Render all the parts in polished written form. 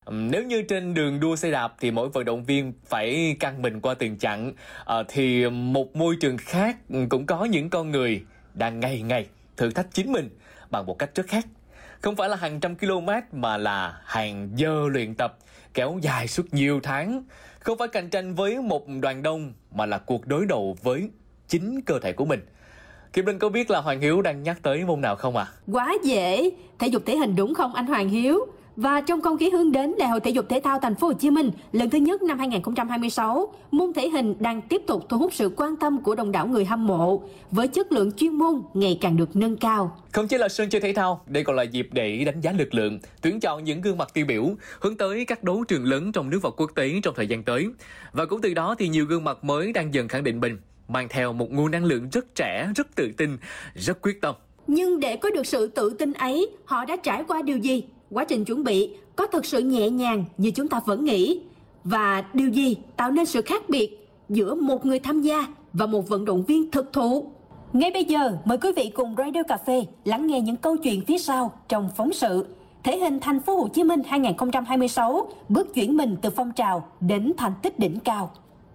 Nếu như trên đường đua xe đạp thì mỗi vận động viên phải căng mình qua từng chặng, thì một môi trường khác cũng có những con người đang ngày ngày thử thách chính mình bằng một cách rất khác. Không phải là hàng trăm km mà là hàng giờ luyện tập kéo dài suốt nhiều tháng. Không phải cạnh tranh với một đoàn đông mà là cuộc đối đầu với chính cơ thể của mình. Kim Linh có biết là Hoàng Hiếu đang nhắc tới môn nào không ạ? Quá dễ, thể dục thể hình đúng không anh Hoàng Hiếu? Và trong không khí hướng đến Đại hội Thể dục Thể thao Thành phố Hồ Chí Minh lần thứ nhất năm 2026, môn thể hình đang tiếp tục thu hút sự quan tâm của đông đảo người hâm mộ với chất lượng chuyên môn ngày càng được nâng cao. Không chỉ là sân chơi thể thao, đây còn là dịp để đánh giá lực lượng, tuyển chọn những gương mặt tiêu biểu, hướng tới các đấu trường lớn trong nước và quốc tế trong thời gian tới. Và cũng từ đó thì nhiều gương mặt mới đang dần khẳng định mình, mang theo một nguồn năng lượng rất trẻ, rất tự tin, rất quyết tâm. Nhưng để có được sự tự tin ấy, họ đã trải qua điều gì? Quá trình chuẩn bị có thực sự nhẹ nhàng như chúng ta vẫn nghĩ? Và điều gì tạo nên sự khác biệt giữa một người tham gia và một vận động viên thực thụ? Ngay bây giờ, mời quý vị cùng Radio Cà phê lắng nghe những câu chuyện phía sau trong phóng sự Thể hình Thành phố Hồ Chí Minh 2026 bước chuyển mình từ phong trào đến thành tích đỉnh cao.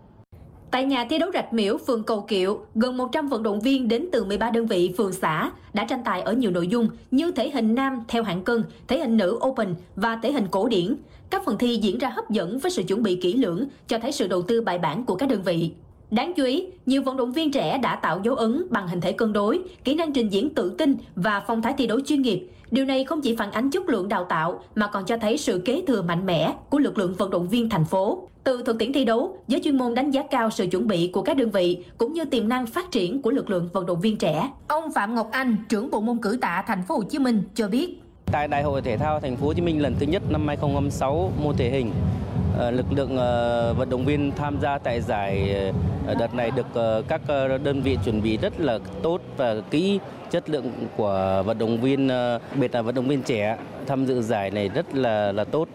Tại nhà thi đấu Rạch Miễu, phường Cầu Kiệu, gần 100 vận động viên đến từ 13 đơn vị phường xã đã tranh tài ở nhiều nội dung như thể hình nam theo hạng cân, thể hình nữ open và thể hình cổ điển. Các phần thi diễn ra hấp dẫn với sự chuẩn bị kỹ lưỡng, cho thấy sự đầu tư bài bản của các đơn vị. Đáng chú ý, nhiều vận động viên trẻ đã tạo dấu ấn bằng hình thể cân đối, kỹ năng trình diễn tự tin và phong thái thi đấu chuyên nghiệp. Điều này không chỉ phản ánh chất lượng đào tạo mà còn cho thấy sự kế thừa mạnh mẽ của lực lượng vận động viên thành phố. Từ thực tiễn thi đấu, giới chuyên môn đánh giá cao sự chuẩn bị của các đơn vị cũng như tiềm năng phát triển của lực lượng vận động viên trẻ. Ông Phạm Ngọc Anh, trưởng bộ môn cử tạ Thành phố Hồ Chí Minh cho biết: Tại Đại hội Thể thao Thành phố Hồ Chí Minh lần thứ nhất năm 2026 môn thể hình, lực lượng vận động viên tham gia tại giải đợt này được các đơn vị chuẩn bị rất là tốt và kỹ. Chất lượng của vận động viên, đặc biệt là vận động viên trẻ tham dự giải này rất là tốt.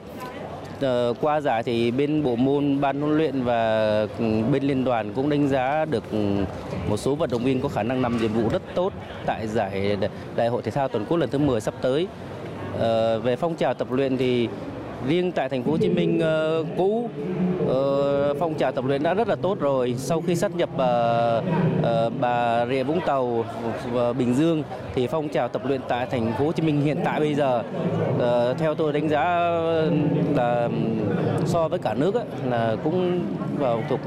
Qua giải thì bên bộ môn, ban huấn luyện và bên liên đoàn cũng đánh giá được một số vận động viên có khả năng làm nhiệm vụ rất tốt tại giải Đại hội Thể thao Toàn quốc lần thứ 10 sắp tới. Về phong trào tập luyện thì riêng tại Thành phố Hồ Chí Minh cũ, phong trào tập luyện đã rất là tốt rồi. Sau khi sát nhập Bà Rịa Vũng Tàu và Bình Dương thì phong trào tập luyện tại Thành phố Hồ Chí Minh hiện tại bây giờ theo tôi đánh giá là so với cả nước là cũng vào thuộc